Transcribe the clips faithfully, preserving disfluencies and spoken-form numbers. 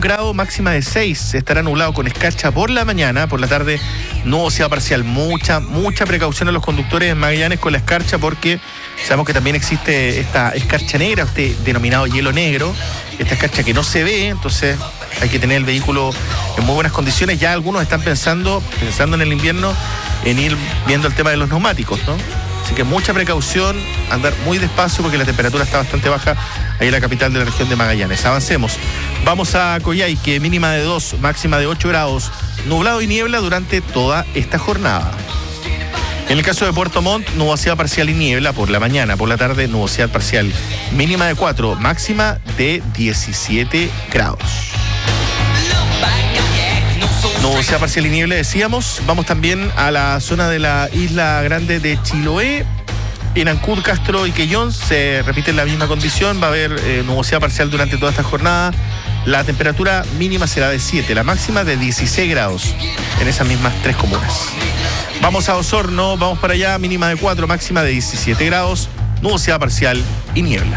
grado, máxima de seis. Estará nublado con escarcha por la mañana, por la tarde nubosidad parcial. Mucha, mucha precaución a los conductores en Magallanes con la escarcha, porque sabemos que también existe esta escarcha negra, este denominado hielo negro, esta escarcha que no se ve, entonces hay que tener el vehículo en muy buenas condiciones. Ya algunos están pensando, pensando en el invierno, en ir viendo el tema de los neumáticos, ¿no? Así que mucha precaución, andar muy despacio porque la temperatura está bastante baja ahí en la capital de la región de Magallanes. Avancemos. Vamos a Coyhaique, mínima de dos, máxima de ocho grados, nublado y niebla durante toda esta jornada. En el caso de Puerto Montt, nubosidad parcial y niebla por la mañana, por la tarde nubosidad parcial, mínima de cuatro, máxima de diecisiete grados. Nubosidad parcial y niebla, decíamos. Vamos también a la zona de la Isla Grande de Chiloé. En Ancud, Castro y Quellón se repite la misma condición. Va a haber eh, nubosidad parcial durante toda esta jornada. La temperatura mínima será de siete, la máxima de dieciséis grados en esas mismas tres comunas. Vamos a Osorno, vamos para allá, mínima de cuatro, máxima de diecisiete grados, nubosidad parcial y niebla.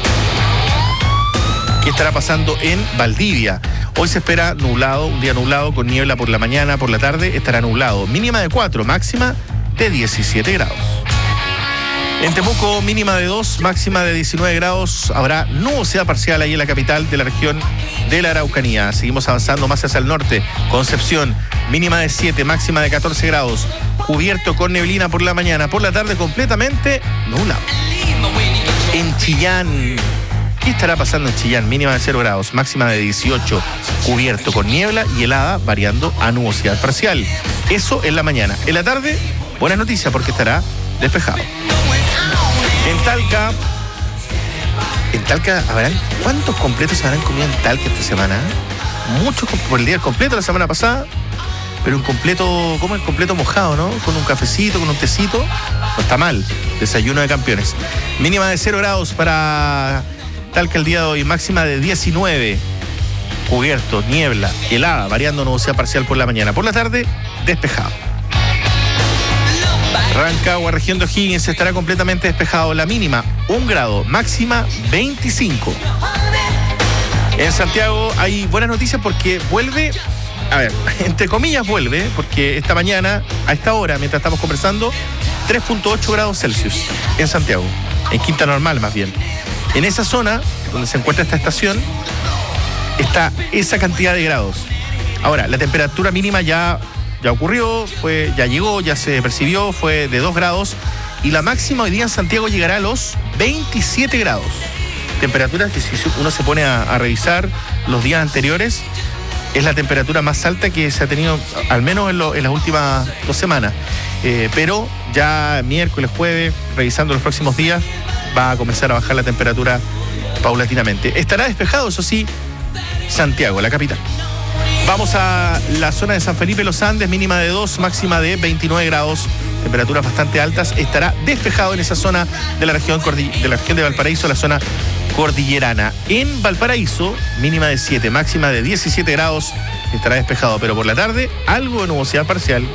¿Qué estará pasando en Valdivia? Hoy se espera nublado, un día nublado con niebla por la mañana, por la tarde estará nublado. Mínima de cuatro, máxima de diecisiete grados. En Temuco, mínima de dos, máxima de diecinueve grados. Habrá nubosidad parcial ahí en la capital de la región de la Araucanía. Seguimos avanzando más hacia el norte. Concepción, mínima de siete, máxima de catorce grados. Cubierto con neblina por la mañana, por la tarde completamente nublado. En Chillán, ¿qué estará pasando en Chillán? Mínima de cero grados, máxima de dieciocho, cubierto con niebla y helada, variando a nubosidad parcial. Eso en la mañana. En la tarde, buenas noticias porque estará despejado. En Talca, en Talca, ¿habrán cuántos completos se habrán comido en Talca esta semana? Muchos por el día completo la semana pasada, pero un completo, como el completo mojado, ¿no? Con un cafecito, con un tecito, no está mal. Desayuno de campeones. Mínima de cero grados para Talca el día de hoy, máxima de diecinueve, cubierto, niebla, helada, variando nubosidad parcial por la mañana. Por la tarde, despejado. Rancagua, región de O'Higgins, estará completamente despejado. La mínima, un grado, máxima veinticinco. En Santiago hay buenas noticias porque vuelve, a ver, entre comillas vuelve, porque esta mañana, a esta hora, mientras estamos conversando, tres punto ocho grados Celsius en Santiago, en Quinta Normal más bien. En esa zona donde se encuentra esta estación está esa cantidad de grados. Ahora, la temperatura mínima ya, ya ocurrió, fue, ya llegó, ya se percibió, fue de dos grados, y la máxima hoy día en Santiago llegará a los veintisiete grados. Temperaturas que si uno se pone a, a revisar los días anteriores, es la temperatura más alta que se ha tenido, al menos en, lo, en las últimas dos semanas. Eh, pero ya miércoles, jueves, revisando los próximos días, va a comenzar a bajar la temperatura paulatinamente. Estará despejado, eso sí, Santiago, la capital. Vamos a la zona de San Felipe Los Andes, mínima de dos, máxima de veintinueve grados, temperaturas bastante altas. Estará despejado en esa zona de la región de la región de Valparaíso, la zona cordillerana. En Valparaíso, mínima de siete, máxima de diecisiete grados, estará despejado, pero por la tarde, algo de nubosidad parcial.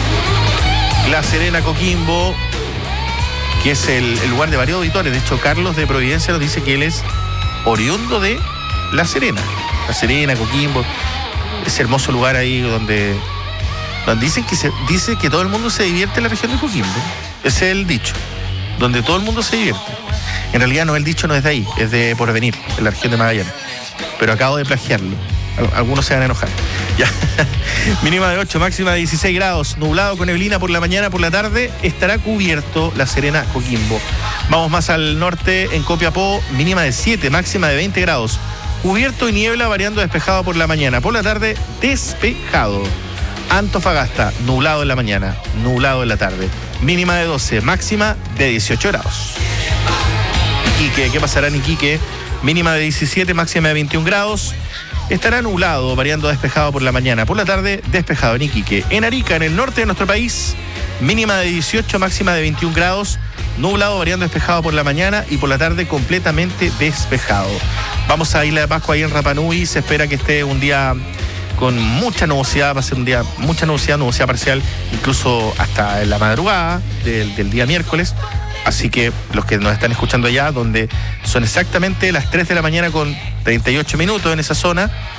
La Serena, Coquimbo, que es el, el lugar de varios auditores. De hecho, Carlos de Providencia nos dice que él es oriundo de La Serena. La Serena, Coquimbo, ese hermoso lugar ahí donde, donde dicen que se dice que todo el mundo se divierte en la región de Coquimbo. Ese es el dicho, donde todo el mundo se divierte. En realidad no, el dicho no es de ahí, es de Porvenir, en la región de Magallanes. Pero acabo de plagiarlo. Algunos se van a enojar. Ya. Mínima de ocho, máxima de dieciséis grados, nublado con neblina por la mañana, por la tarde estará cubierto La Serena, Coquimbo. Vamos más al norte, en Copiapó, mínima de siete, máxima de veinte grados, cubierto y niebla, variando despejado por la mañana, por la tarde despejado. Antofagasta, nublado en la mañana, nublado en la tarde, mínima de doce, máxima de dieciocho grados. Iquique, ¿qué pasará en Iquique? Mínima de diecisiete, máxima de veintiún grados. Estará nublado, variando despejado por la mañana. Por la tarde, despejado en Iquique. En Arica, en el norte de nuestro país, mínima de dieciocho, máxima de veintiún grados. Nublado, variando despejado por la mañana y por la tarde completamente despejado. Vamos a Isla de Pascua, ahí en Rapa Nui. Se espera que esté un día con mucha nubosidad. Va a ser un día, mucha nubosidad, nubosidad parcial, incluso hasta en la madrugada del, del día miércoles. Así que los que nos están escuchando allá, donde son exactamente las tres de la mañana con treinta y ocho minutos en esa zona,